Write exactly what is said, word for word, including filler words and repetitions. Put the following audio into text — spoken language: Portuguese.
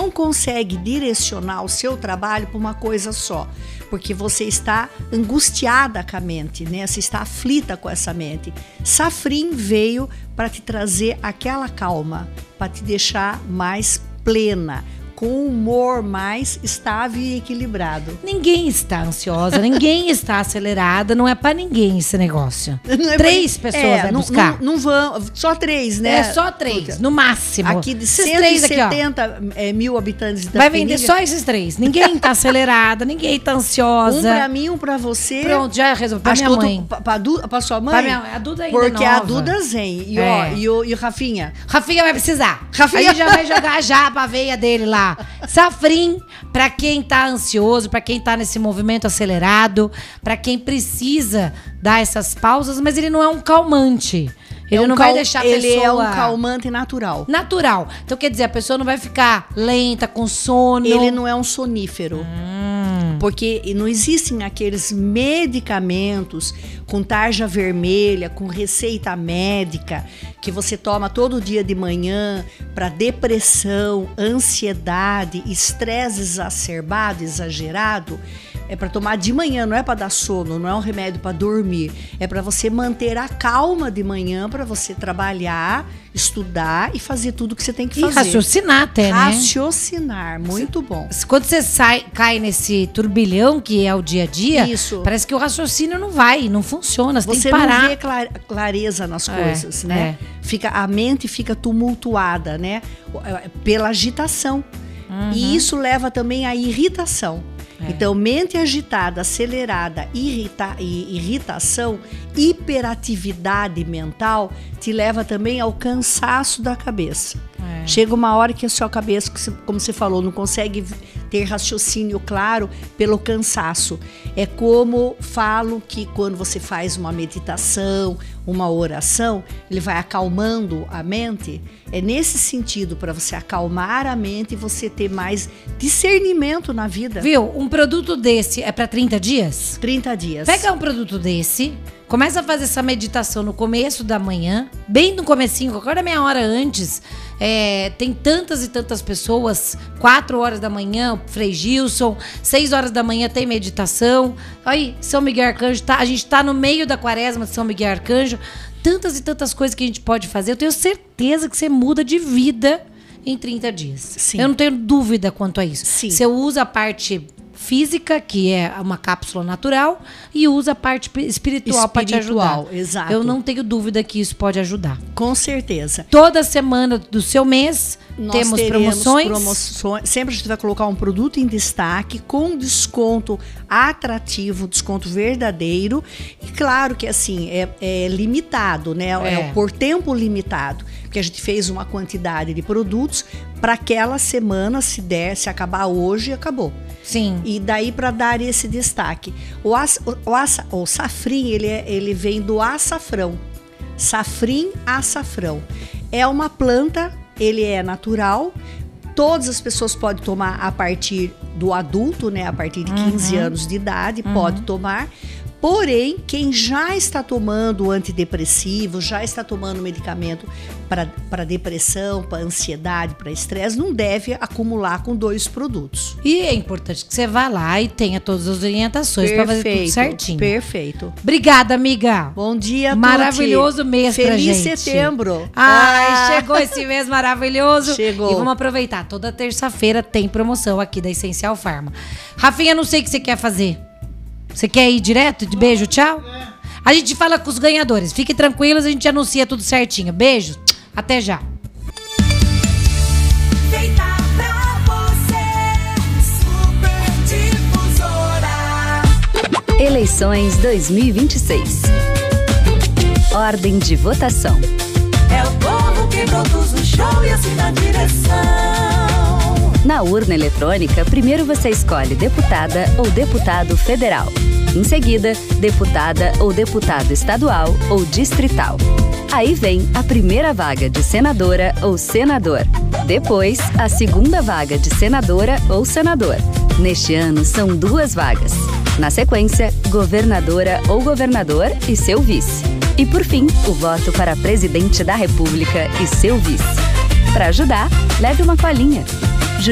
não consegue direcionar o seu trabalho para uma coisa só, porque você está angustiada com a mente, né? Você está aflita com essa mente. Safrim veio para te trazer aquela calma, para te deixar mais plena, com um humor mais estável e equilibrado. Ninguém está ansiosa, ninguém está acelerada, não é pra ninguém esse negócio. Não é três pra... pessoas é, vai não, buscar. Não, não vão, só três, né? É só três, no máximo. Aqui de esses cento e setenta aqui, é, mil habitantes da vai vender Península. só esses três. Ninguém tá acelerada, ninguém tá ansiosa. Um pra mim, um pra você. Pronto, já resolveu. Pra Acho minha que mãe. outro, pra, pra, pra sua mãe? Pra minha, a Duda ainda Porque é nova. a Duda zen. E, É. ó, e, o, e o Rafinha? Rafinha vai precisar. Rafinha. A gente já vai jogar já pra veia dele lá. Safrim, pra quem tá ansioso, pra quem tá nesse movimento acelerado, pra quem precisa dar essas pausas, mas ele não é um calmante. Ele É um não cal... vai deixar a Ele pessoa... é um calmante natural. Natural. Então, quer dizer, a pessoa não vai ficar lenta, com sono. Ele não é um sonífero. Hum. Porque não existem aqueles medicamentos com tarja vermelha, com receita médica, que você toma todo dia de manhã para depressão, ansiedade, estresse exacerbado, exagerado. É para tomar de manhã, não é para dar sono, não é um remédio para dormir. É para você manter a calma de manhã, para você trabalhar, estudar e fazer tudo que você tem que E fazer. raciocinar até, né? Raciocinar, muito bom. Quando você sai, cai nesse turbilhão que é o dia a dia, Isso. parece que o raciocínio não vai, não funciona, você, Você tem que parar. não vê clar- clareza nas É, coisas, né? Fica, a mente fica tumultuada, né? Pela agitação. Uhum. E isso leva também à irritação. É. Então, mente agitada, acelerada, irrita, e irritação, hiperatividade mental te leva também ao cansaço da cabeça. É. Chega uma hora que a sua cabeça, como você falou, não consegue ter raciocínio claro pelo cansaço. É como falo que quando você faz uma meditação, uma oração, ele vai acalmando a mente. É nesse sentido, para você acalmar a mente e você ter mais discernimento na vida. Viu? Um produto desse é para trinta dias? trinta dias. Pega um produto desse, começa a fazer essa meditação no começo da manhã, bem no comecinho, qualquer meia hora antes. É, tem tantas e tantas pessoas, quatro horas da manhã, o Frei Gilson, seis horas da manhã tem meditação. Aí, São Miguel Arcanjo, tá, a gente tá no meio da quaresma de São Miguel Arcanjo. Tantas e tantas coisas que a gente pode fazer. Eu tenho certeza que você muda de vida em trinta dias. Sim. Eu não tenho dúvida quanto a isso. Sim. Você usa a parte física, que é uma cápsula natural, e usa a parte espiritual para te ajudar. Exato. Eu não tenho dúvida que isso pode ajudar. Com certeza. Toda semana do seu mês Nós temos teremos promoções. promoções. Sempre a gente vai colocar um produto em destaque com desconto atrativo, desconto verdadeiro. E claro que assim, é, é limitado, né? É. é por tempo limitado. Porque a gente fez uma quantidade de produtos para aquela semana, se der, se acabar hoje, acabou. Sim. E daí para dar esse destaque. O, aç, o, aça, o safrim, ele, é, ele vem do açafrão. Safrim, açafrão. É uma planta, ele é natural. Todas as pessoas podem tomar a partir do adulto, né? A partir de quinze uhum. anos de idade, uhum. pode tomar. Porém, quem já está tomando antidepressivo, já está tomando medicamento para depressão, para ansiedade, para estresse, não deve acumular com dois produtos. E é importante que você vá lá e tenha todas as orientações para fazer tudo certinho. Perfeito. Obrigada, amiga. Bom dia, Tuti. Maravilhoso mês pra gente. Feliz setembro. Ai, ah. chegou esse mês maravilhoso. Chegou. E vamos aproveitar. Toda terça-feira tem promoção aqui da Essencial Pharma. Rafinha, não sei o que você quer fazer. Você quer ir direto? De beijo, tchau? A gente fala com os ganhadores. Fiquem tranquilos, a gente anuncia tudo certinho. Beijos, até já. Feita pra você, Super Difusora. Eleições dois mil e vinte e seis. Ordem de votação. É o povo que produz o show e assina a direção. Na urna eletrônica, primeiro você escolhe deputada ou deputado federal. Em seguida, deputada ou deputado estadual ou distrital. Aí vem a primeira vaga de senadora ou senador. Depois, a segunda vaga de senadora ou senador. Neste ano, são duas vagas. Na sequência, governadora ou governador e seu vice. E por fim, o voto para presidente da República e seu vice. Para ajudar, leve uma colinha.